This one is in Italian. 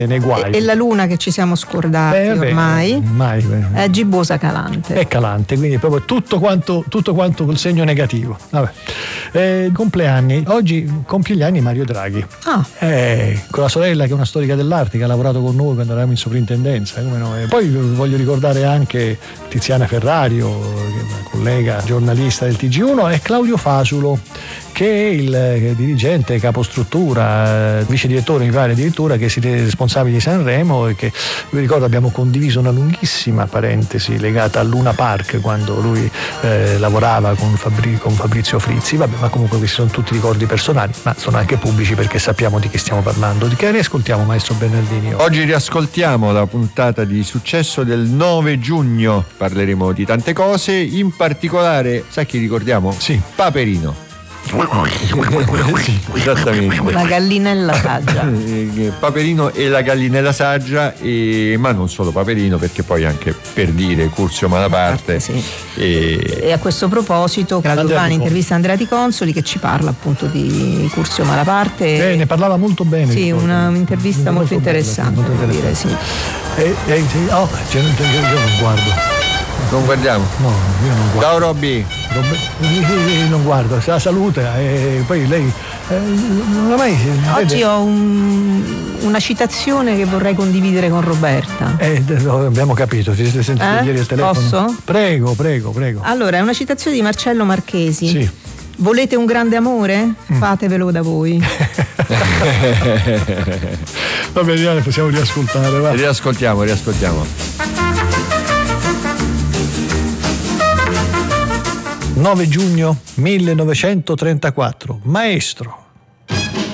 nei guai. E la luna che ci siamo scordati ormai è gibbosa calante. È calante, quindi proprio tutto quanto col segno negativo. Vabbè. Compleanni. Oggi compie gli anni Mario Draghi. Con la sorella che è una storica dell'arte, che ha lavorato con noi quando eravamo in sovrintendenza. Come no? E poi voglio ricordare anche Tiziana Ferrario, che è una collega giornalista del TG1, e Claudio Fasulo, che è il dirigente, capostruttura, vice direttore, mi pare addirittura, che siete responsabili di Sanremo, e che vi ricordo abbiamo condiviso una lunghissima parentesi legata a Luna Park quando lui lavorava con Fabrizio Frizzi. Vabbè, ma comunque questi sono tutti ricordi personali, ma sono anche pubblici perché sappiamo di che stiamo parlando. Di che riascoltiamo, maestro Bernardini? Oggi riascoltiamo la puntata di successo del 9 giugno, parleremo di tante cose, in particolare, sai chi ricordiamo? Sì. Paperino. Esattamente, la gallinella saggia. Paperino e la gallinella saggia, ma non solo Paperino, perché poi anche per dire Curzio Malaparte. Sì. E a questo proposito la domani intervista Andrea Di Consoli, che ci parla appunto di Curzio Malaparte. Ne parlava molto bene. Sì, un'intervista molto interessante, devo dire, sì. Io non guardo. Non guardiamo? No, io non guardo. Ciao Robby. Non guardo, se la saluta e poi lei non ha mai. Oggi ho una citazione che vorrei condividere con Roberta. Abbiamo capito, ti siete sentiti ieri al telefono? Posso? Prego. Allora, è una citazione di Marcello Marchesi. Sì. Volete un grande amore? Fatevelo da voi. Va bene, possiamo riascoltare. Va. Riascoltiamo. 9 giugno 1934, maestro.